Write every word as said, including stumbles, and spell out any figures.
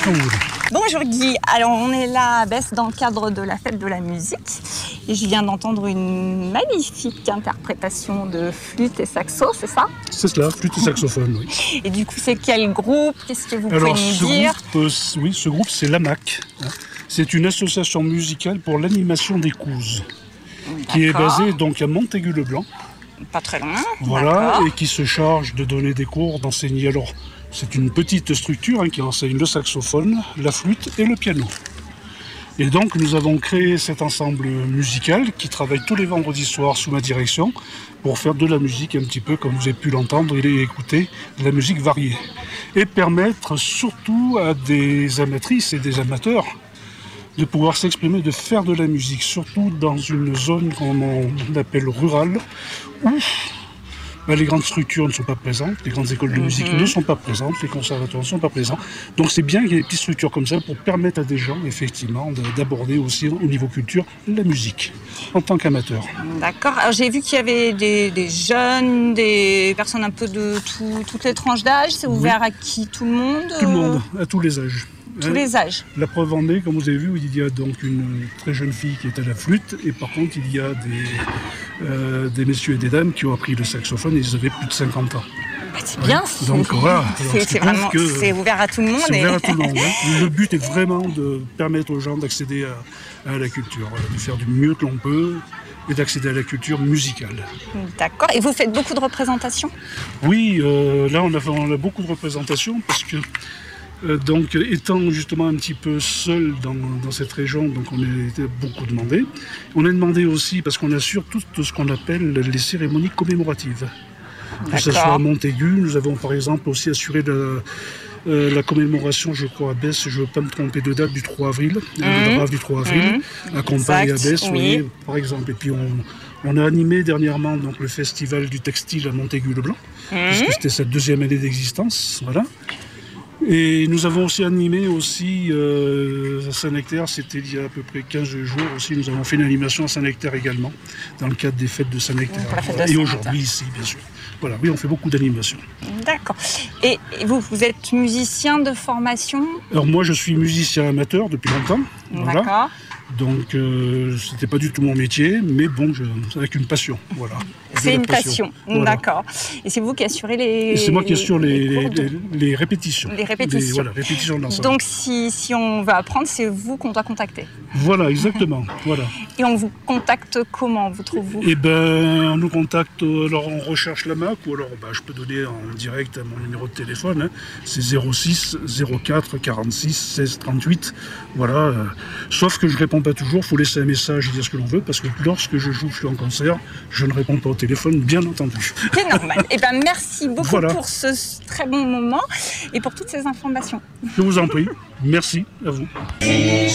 quand vous voulez. Bonjour Guy, alors on est là à Besse dans le cadre de la fête de la musique et je viens d'entendre une magnifique interprétation de flûte et saxo, c'est ça? C'est cela, flûte et saxophone, oui. Et du coup c'est quel groupe? Qu'est-ce que vous Alors, pouvez nous ce dire? groupe, euh, oui, ce groupe c'est l'A M A C. Hein. C'est une association musicale pour l'animation des couses, qui est basée donc à Montaigu-le-Blanc. Pas très loin. Voilà, et qui se charge de donner des cours, d'enseigner. Alors, c'est une petite structure hein, qui enseigne le saxophone, la flûte et le piano. Et donc, nous avons créé cet ensemble musical qui travaille tous les vendredis soirs sous ma direction pour faire de la musique un petit peu, comme vous avez pu l'entendre et écouter, de la musique variée. Et permettre surtout à des amatrices et des amateurs de pouvoir s'exprimer, de faire de la musique, surtout dans une zone qu'on appelle rurale, où ben, les grandes structures ne sont pas présentes, les grandes écoles de musique mm-hmm. ne sont pas présentes, les conservatoires ne sont pas présents. Donc c'est bien qu'il y ait des petites structures comme ça pour permettre à des gens, effectivement, d'aborder aussi au niveau culture la musique, en tant qu'amateur. D'accord. Alors j'ai vu qu'il y avait des, des jeunes, des personnes un peu de tout, toutes les tranches d'âge. C'est ouvert oui. à qui? Tout le monde? Tout le monde, à tous les âges. Tous les âges. La preuve en est, comme vous avez vu, il y a donc une très jeune fille qui est à la flûte et par contre il y a des, euh, des messieurs et des dames qui ont appris le saxophone et ils avaient plus de cinquante ans. Bah, c'est ouais. bien, donc voilà, c'est vraiment c'est ouvert à tout le monde. C'est et... ouvert à tout le monde. Hein. Le but est vraiment de permettre aux gens d'accéder à, à la culture, voilà, de faire du mieux que l'on peut et d'accéder à la culture musicale. D'accord. Et vous faites beaucoup de représentations? Oui, euh, là on a, on a beaucoup de représentations parce que Euh, donc, étant justement un petit peu seul dans, dans cette région, donc on a été beaucoup demandé. On a demandé aussi parce qu'on assure tout ce qu'on appelle les cérémonies commémoratives. Que ce soit à Montaigu, nous avons par exemple aussi assuré la, euh, la commémoration, je crois, à Besse, je ne veux pas me tromper de date, du trois avril, mmh. le brave du trois avril, mmh. à Compagne et à Besse, oui. voyez, par exemple. Et puis on, on a animé dernièrement donc, le festival du textile à Montaigu-le-Blanc, mmh. puisque c'était sa deuxième année d'existence, voilà. Et nous avons aussi animé aussi euh, à Saint-Nectaire, c'était il y a à peu près quinze jours aussi, nous avons fait une animation à Saint-Nectaire également, dans le cadre des fêtes de Saint-Nectaire. Voilà. Et aujourd'hui ici, bien sûr. Voilà, oui, on fait beaucoup d'animations. D'accord. Et vous, vous êtes musicien de formation? Alors moi, je suis musicien amateur depuis longtemps. Voilà. D'accord. Donc, euh, c'était pas du tout mon métier, mais bon, je, avec une passion, voilà. C'est une passion, passion. Voilà. D'accord. Et c'est vous qui assurez les... C'est moi qui assure les, les, de... les, les répétitions. Les répétitions. Les, voilà, répétitions de l'ensemble. Donc, si, si on veut apprendre, c'est vous qu'on doit contacter. Voilà, exactement. Voilà. Et on vous contacte comment, vous trouvez-vous? Eh ben, on nous contacte, alors on recherche l'A M A C, ou alors bah, je peux donner en direct mon numéro de téléphone, hein. C'est zéro six zéro quatre quarante-six seize trente-huit. Voilà. Euh, sauf que je ne réponds pas toujours, il faut laisser un message et dire ce que l'on veut, parce que lorsque je joue, je suis en concert, je ne réponds pas au téléphone, bien entendu. C'est normal. Eh ben, merci beaucoup voilà. pour ce très bon moment et pour toutes ces informations. Je vous en prie. Merci à vous.